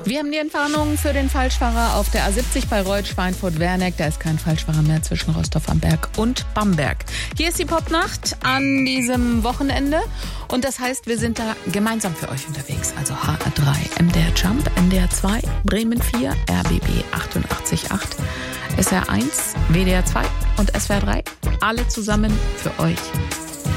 Wir haben die Entwarnung für den Falschfahrer auf der A70 bei Reut, Schweinfurt-Werneck. Da ist kein Falschfahrer mehr zwischen Rostov am Berg und Bamberg. Hier ist die Popnacht an diesem Wochenende. Und das heißt, wir sind da gemeinsam für euch unterwegs. Also HR3, MDR Jump, NDR 2, Bremen 4, RBB 88.8, SR 1, WDR 2 und SWR 3. Alle zusammen für euch